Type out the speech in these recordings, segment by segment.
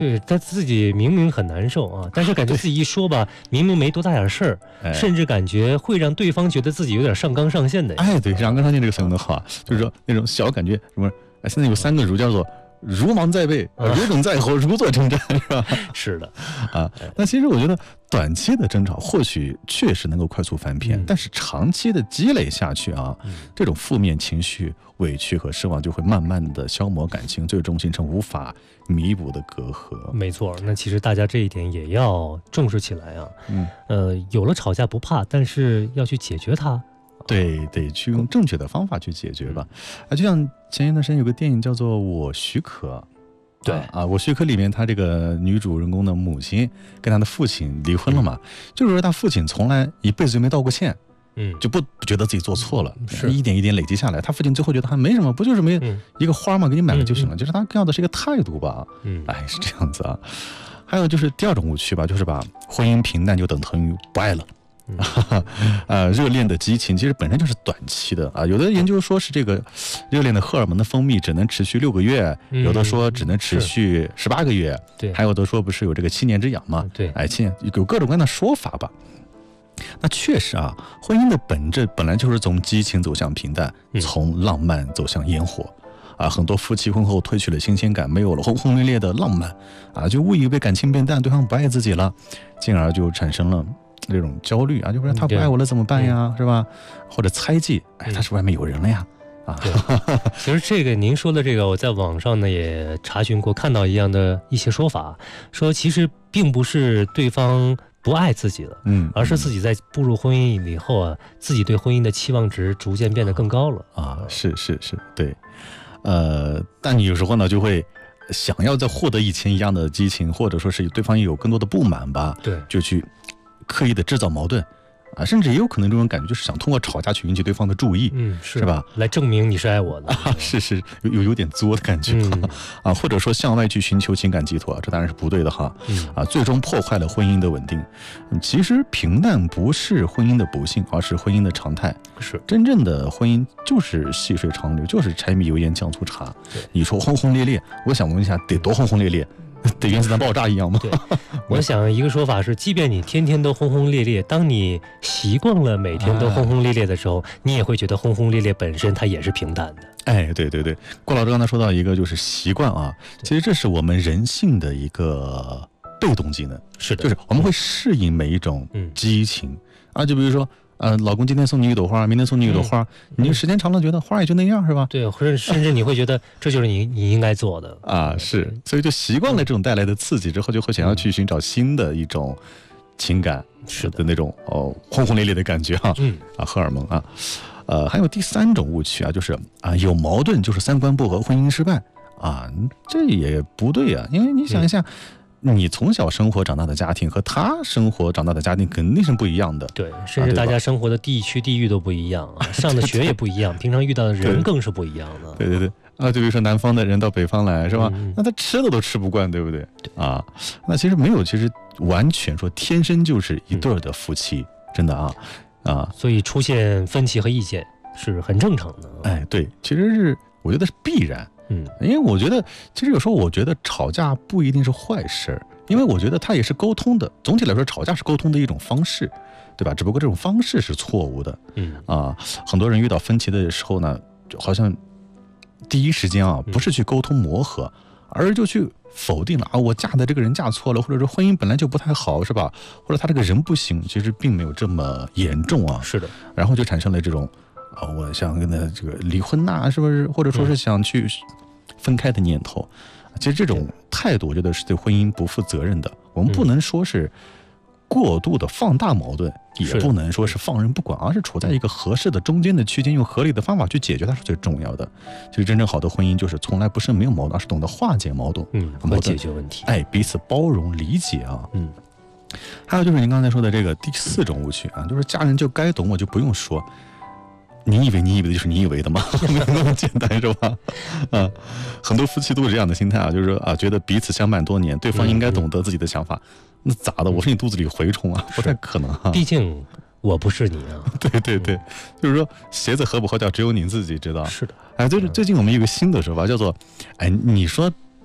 对，他自己明明很难受啊，但是感觉自己一说吧，明明没多大点事儿，甚至感觉会让对方觉得自己有点上纲上线的。 对，上纲上线这个形容的好啊，就是说那种小感觉什么，现在有3个如，叫做如芒在背，如鲠在喉，如坐针毡，是吧？ 是的， 那其实我觉得短期的争吵或许确实能够快速翻篇，但是长期的积累下去啊，这种负面情绪、委屈和失望就会慢慢的消磨感情，最终形成无法弥补的隔阂。 没错，那其实大家这一点也要重视起来啊。有了吵架不怕，但是要去解决它。 对，得去用正确的方法去解决吧。就像前一段时间有个电影叫做《我许可》， 对我许可里面他这个女主人公的母亲跟他的父亲离婚了嘛，就是说他父亲从来一辈子就没道过歉，就不觉得自己做错了，一点一点累积下来，他父亲最后觉得还没什么，不就是一个花嘛，给你买了就行了，就是他要的是一个态度吧。是这样子啊。还有就是第2种误区吧，就是把婚姻平淡就等同于不爱了。热恋的激情其实本身就是短期的啊，有的研究说是这个热恋的荷尔蒙的分泌只能持续6个月，有的说只能持续18个月， 对， 还有的说不是有这个7年之痒嘛， 对 ，7年有各种各样的说法吧。那确实啊，婚姻的本质本来就是从激情走向平淡，从浪漫走向烟火。很多夫妻婚后褪去了新鲜感，没有了轰轰烈烈的浪漫就误以为感情变淡，对方不爱自己了，进而就产生了这种焦虑就不然他不爱我了怎么办呀，是吧？或者猜忌，他是外面有人了呀。 其实这个您说的这个，我在网上呢也查询过，看到一样的一些说法，说其实并不是对方不爱自己了，而是自己在步入婚姻以后自己对婚姻的期望值逐渐变得更高了是，对。但你有时候呢就会想要再获得以前一样的激情，或者说是对方也有更多的不满吧， 对， 就去刻意的制造矛盾甚至也有可能这种感觉就是想通过吵架去引起对方的注意，是吧？ 来证明你是爱我的是有点作的感觉或者说向外去寻求情感寄托这当然是不对的哈最终破坏了婚姻的稳定。其实平淡不是婚姻的不幸，而是婚姻的常态。 是真正的婚姻就是细水长流，就是柴米油盐酱醋茶。你说轰轰烈烈，我想问一下，得多轰轰烈烈？得原子弹爆炸一样吗？ 对，我想一个说法是，即便你天天都轰轰烈烈，当你习惯了每天都轰轰烈烈的时候，你也会觉得轰轰烈烈本身它也是平淡的。 对，郭老师刚才说到一个就是习惯其实这是我们人性的一个被动技能， 是的， 就是我们会适应每一种激情就比如说老公今天送你一朵花，明天送你一朵花，你时间长了觉得花也就那样，是吧？ 对，甚至你会觉得这就是你应该做的是，所以就习惯了这种带来的刺激之后，就会想要去寻找新的一种情感的那种轰轰烈烈的感觉荷尔蒙还有第3种误区就是有矛盾就是3观不合，婚姻失败这也不对因为你想一下。你从小生活长大的家庭和他生活长大的家庭肯定是不一样的， 对，甚至大家生活的地区地域都不一样上的学也不一样，平常遇到的人更是不一样的。 对就比如说南方的人到北方来，是吧？那他吃的都吃不惯，对不对？那其实没有，其实完全说天生就是一对的夫妻，真的所以出现分歧和意见是很正常的。 对，其实是我觉得是必然。因为我觉得其实有时候我觉得吵架不一定是坏事，因为我觉得它也是沟通的，总体来说吵架是沟通的一种方式，对吧？只不过这种方式是错误的。很多人遇到分歧的时候呢，好像第一时间不是去沟通磨合，而就去否定了我嫁的这个人嫁错了，或者说婚姻本来就不太好，是吧？或者他这个人不行，其实并没有这么严重是的， 然后就产生了这种我想跟他这个离婚是不是？或者说是想去分开的念头。其实这种态度我觉得是对婚姻不负责任的。我们不能说是过度的放大矛盾，也不能说是放任不管，而是处在一个合适的中间的区间，用合理的方法去解决它是最重要的。其实真正好的婚姻就是从来不是没有矛盾，而是懂得化解矛盾， 和解决问题， 彼此包容理解还有就是您刚才说的这个第4种误区就是家人就该懂，我就不用说。你以为的就是你以为的吗？没有那么简单，是吧？很多夫妻都是这样的心态就是说觉得彼此相伴多年，对方应该懂得自己的想法。那咋的？我是你肚子里蛔虫不太可能毕竟我不是你对，就是说鞋子合不合脚，只有你自己知道。 是的。 就是最近我们有个新的说法，叫做你说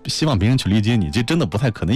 希望别人去理解你，这真的不太可能。